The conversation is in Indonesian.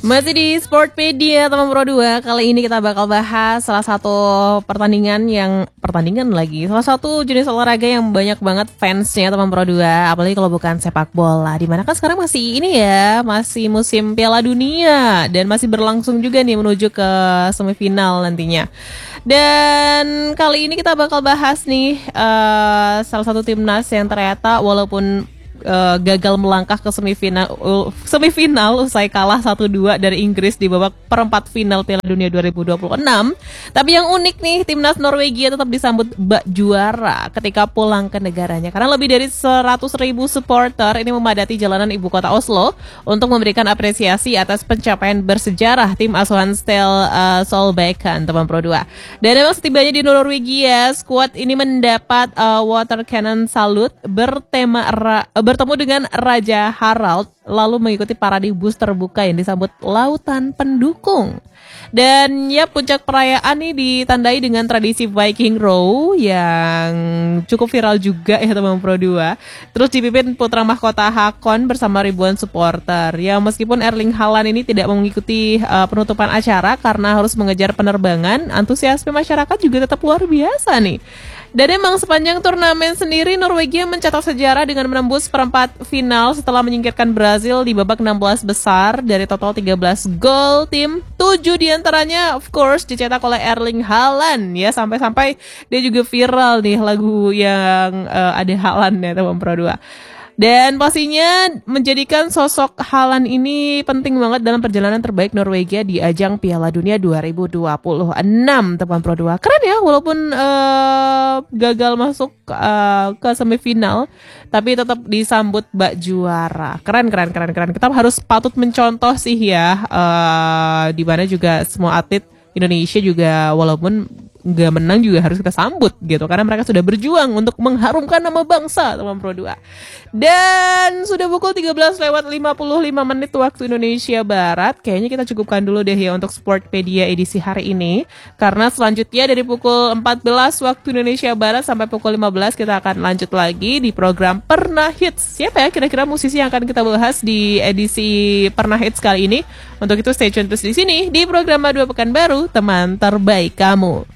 Masih di Sportpedia teman Pro 2. Kali ini kita bakal bahas salah satu pertandingan salah satu jenis olahraga yang banyak banget fansnya teman Pro 2, apalagi kalau bukan sepak bola. Dimana kan sekarang masih musim Piala Dunia dan masih berlangsung juga nih menuju ke semifinal nantinya. Dan kali ini kita bakal bahas nih salah satu timnas yang ternyata walaupun gagal melangkah ke semifinal usai kalah 1-2 dari Inggris di babak perempat final Piala Dunia 2026. Tapi yang unik nih, timnas Norwegia tetap disambut bak juara ketika pulang ke negaranya, karena lebih dari 100.000 supporter ini memadati jalanan ibu kota Oslo untuk memberikan apresiasi atas pencapaian bersejarah tim asuhan Solbakken teman Pro 2. Dan memang setibanya di Norwegia, skuad ini mendapat water cannon salute bertemu dengan Raja Harald, lalu mengikuti parade bus terbuka yang disambut lautan pendukung. Dan ya, puncak perayaan ini ditandai dengan tradisi Viking Row yang cukup viral juga ya teman Pro 2. Terus dipimpin putra mahkota Hakon bersama ribuan supporter. Ya, meskipun Erling Haaland ini tidak mengikuti penutupan acara karena harus mengejar penerbangan, antusiasme masyarakat juga tetap luar biasa nih. Dan emang sepanjang turnamen sendiri, Norwegia mencatat sejarah dengan menembus perempat final setelah menyingkirkan Brazil di babak 16 besar. Dari total 13 gol tim, 7 diantaranya of course dicetak oleh Erling Haaland. Ya, sampai-sampai dia juga viral nih lagu yang ada Haaland ya teman Pro 2. Dan pastinya menjadikan sosok Haaland ini penting banget dalam perjalanan terbaik Norwegia di ajang Piala Dunia 2026 teman Pro 2. Keren ya, walaupun gagal masuk ke semifinal, tapi tetap disambut bak juara. Keren. Kita harus patut mencontoh sih ya, di mana juga semua atlet Indonesia juga walaupun nggak menang juga harus kita sambut gitu, karena mereka sudah berjuang untuk mengharumkan nama bangsa teman Pro 2. Dan sudah pukul 13:55 waktu Indonesia Barat. Kayaknya kita cukupkan dulu deh ya untuk Sportpedia edisi hari ini, karena selanjutnya dari pukul 14 waktu Indonesia Barat sampai pukul 15 kita akan lanjut lagi di program Pernah Hits. Siapa ya kira-kira musisi yang akan kita bahas di edisi Pernah Hits kali ini? Untuk itu stay tune terus di sini di program 2 Pekanbaru, teman terbaik kamu.